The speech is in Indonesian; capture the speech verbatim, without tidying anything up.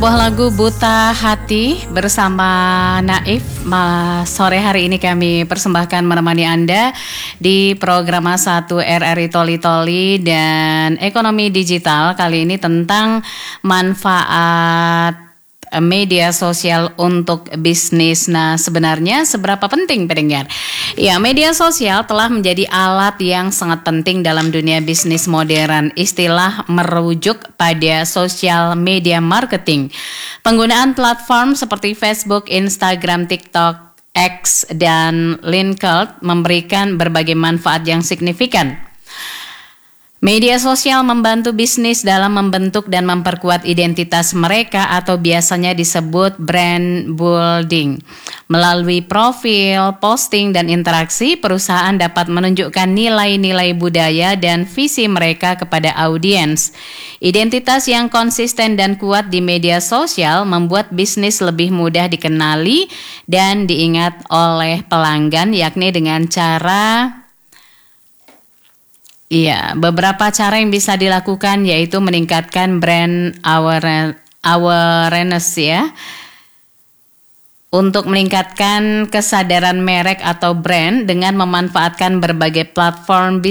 Sebuah lagu Buta Hati bersama Naif. Ma, sore hari ini kami persembahkan menemani Anda di program satu R R I Toli Toli dan Ekonomi Digital. Kali ini tentang manfaat media sosial untuk bisnis. Nah, sebenarnya seberapa penting pendengar? Ya, media sosial telah menjadi alat yang sangat penting dalam dunia bisnis modern. Istilah merujuk pada social media marketing. Penggunaan platform seperti Facebook, Instagram, TikTok, X, dan LinkedIn memberikan berbagai manfaat yang signifikan. Media sosial membantu bisnis dalam membentuk dan memperkuat identitas mereka atau biasanya disebut brand building. Melalui profil, posting, dan interaksi, perusahaan dapat menunjukkan nilai-nilai budaya dan visi mereka kepada audiens. Identitas yang konsisten dan kuat di media sosial membuat bisnis lebih mudah dikenali dan diingat oleh pelanggan, yakni dengan cara Iya, beberapa cara yang bisa dilakukan yaitu meningkatkan brand awareness ya. Untuk meningkatkan kesadaran merek atau brand dengan memanfaatkan berbagai platform